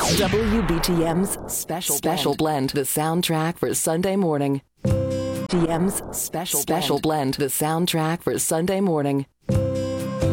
WBTM's Special Blend, the soundtrack for Sunday morning. TM's Special Blend, the soundtrack for Sunday morning.